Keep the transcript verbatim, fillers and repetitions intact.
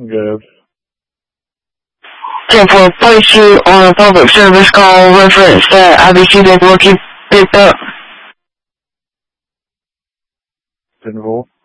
Good. ten four, place you on a public service call reference that I B C network you picked up. ten four.